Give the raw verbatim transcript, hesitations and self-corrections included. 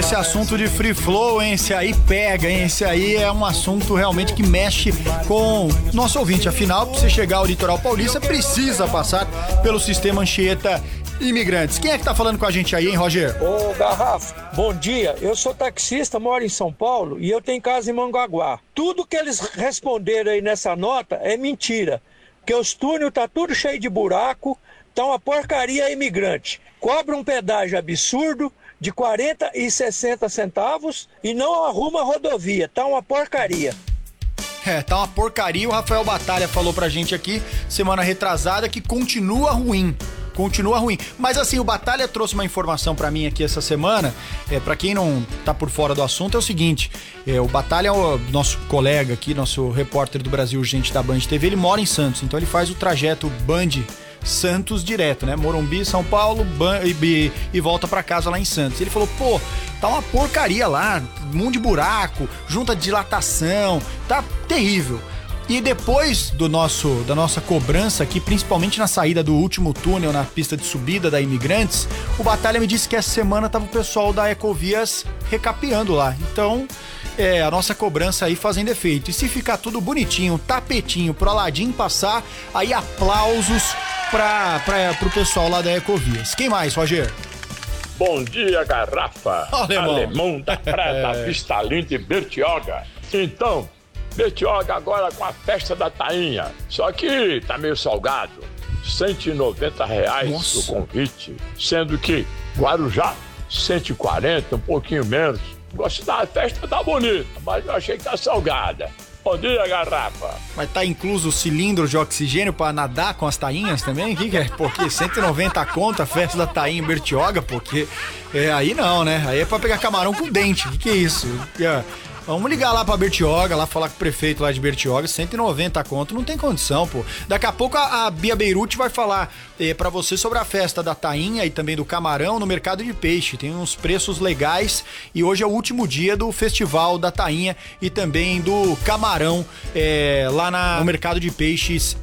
esse assunto de free flow, hein? Esse aí pega, hein? Esse aí é um assunto realmente que mexe com nosso ouvinte. Afinal, pra você chegar ao litoral paulista, precisa passar pelo sistema Anchieta Imigrantes. Quem é que tá falando com a gente aí, hein, Roger? Ô, Garrafa, bom dia. Eu sou taxista, moro em São Paulo e eu tenho casa em Mongaguá. Tudo que eles responderam aí nessa nota é mentira. Porque os túneis tá tudo cheio de buraco, tá uma porcaria imigrante. Cobra um pedágio absurdo de quarenta e sessenta centavos e não arruma rodovia. Tá uma porcaria. É, tá uma porcaria. O Rafael Batalha falou pra gente aqui, semana retrasada, que continua ruim. Continua ruim. Mas assim, o Batalha trouxe uma informação pra mim aqui essa semana. É, pra quem não tá por fora do assunto, é o seguinte. É, o Batalha é o nosso colega aqui, nosso repórter do Brasil Urgente da Band T V. Ele mora em Santos, então ele faz o trajeto Band Santos direto, né? Morumbi, São Paulo, Ban- e, e volta pra casa lá em Santos. Ele falou, pô, tá uma porcaria lá, um monte de buraco, junta de dilatação, tá terrível. E depois do nosso, da nossa cobrança aqui, principalmente na saída do último túnel, na pista de subida da Imigrantes, o Batalha me disse que essa semana tava o pessoal da Ecovias recapeando lá. Então, é, a nossa cobrança aí fazendo efeito. E se ficar tudo bonitinho, tapetinho, pro Aladim passar, aí aplausos pra, pra, pro pessoal lá da Ecovias. Quem mais, Roger? Bom dia, Garrafa. Oh, alemão. Alemão da Praia da Vista Linda e Bertioga. Então, Bertioga agora com a festa da tainha. Só que tá meio salgado. cento e noventa reais Nossa. o convite. Sendo que Guarujá, cento e quarenta, um pouquinho menos. Gosto da festa, tá bonita, mas eu achei que tá salgada. Bom dia, Garrafa. Mas tá incluso o cilindro de oxigênio pra nadar com as tainhas também? O que que é? Porque cento e noventa conto a festa da tainha em Bertioga, porque é, aí não, né? Aí é pra pegar camarão com dente. O que que é isso? É, vamos ligar lá pra Bertioga, lá falar com o prefeito lá de Bertioga, cento e noventa conto, não tem condição, pô. Daqui a pouco a, a Bia Beirute vai falar é, pra você sobre a festa da tainha e também do camarão no mercado de peixe. Tem uns preços legais e hoje é o último dia do festival da tainha e também do camarão é, lá na, no mercado de peixes